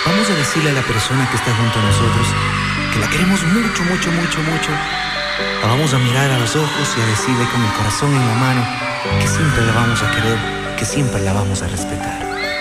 Vamos a decirle a la persona que está junto a nosotros que la queremos mucho, mucho, mucho, mucho. La vamos a mirar a los ojos y a decirle con el corazón en la mano que siempre la vamos a querer, que siempre la vamos a respetar.